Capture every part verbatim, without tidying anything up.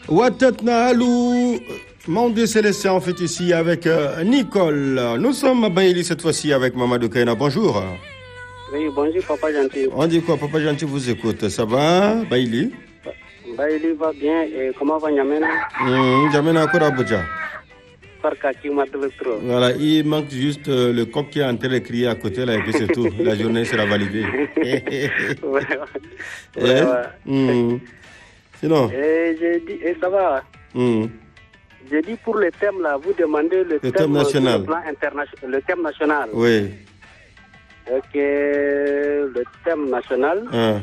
Watatna Alou, Monde Célestin, en fait ici avec euh, Nicole. Nous sommes à Baïli cette fois-ci avec Mamadou Kaina. Bonjour. Oui, bonjour Papa Gentil. On dit quoi, Papa Gentil vous écoute. Ça va, Baïli? Baïli va bien et comment va N'Djamena? Mmh, N'Djamena encore à Abuja. Voilà, il manque juste euh, le coq qui est en train de crier à côté là et puis c'est tout. La journée sera validée. ouais, ouais. Ouais. Mmh. Sinon. Et j'ai dit, et ça va. Mmh. J'ai dit pour le thème là, vous demandez le, le thème, thème national. Le plan international, le thème national. Oui. Ok, le thème national. Ah.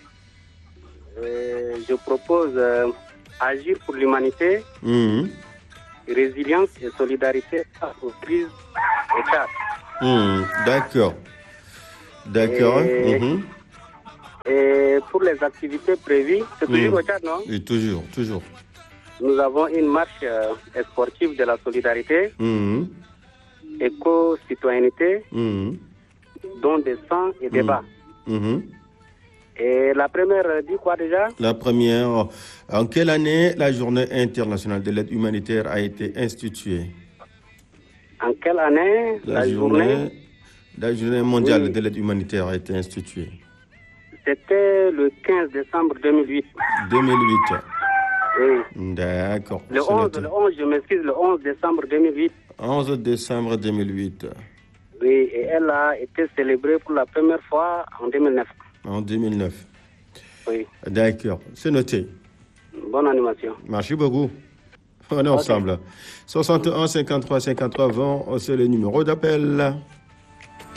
Euh, je propose euh, agir pour l'humanité. Mmh. Résilience et solidarité face aux crises au Tchad. Mmh, d'accord. D'accord. Et, mmh. et pour les activités prévues, c'est toujours mmh. au Tchad, non? Oui, toujours, toujours. Nous avons une marche euh, sportive de la solidarité, mmh. éco-citoyenneté, mmh. don de sang et débat. Mmh. Et la première dit quoi déjà? La première, en quelle année la journée internationale de l'aide humanitaire a été instituée? En quelle année la, la journée, journée La journée mondiale oui. de l'aide humanitaire a été instituée? C'était le quinze décembre deux mille huit. deux mille huit. Oui. D'accord. Le onze, le onze, je m'excuse, le onze décembre deux mille huit. onze décembre deux mille huit. Oui, et elle a été célébrée pour la première fois en deux mille neuf. En deux mille neuf. Oui. D'accord, c'est noté. Bonne animation. Merci beaucoup. On est okay. ensemble. soixante et un cinquante-trois cinquante-trois vingt, c'est le numéro d'appel.